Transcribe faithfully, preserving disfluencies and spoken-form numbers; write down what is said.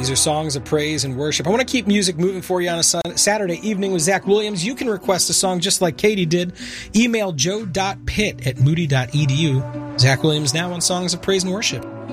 These are songs of praise and worship. I want to keep music moving for you on a sun- Saturday evening with Zach Williams. You can request a song just like Katie did. Email joe dot pitt at moody dot e d u. Zach Williams now on Songs of Praise and Worship.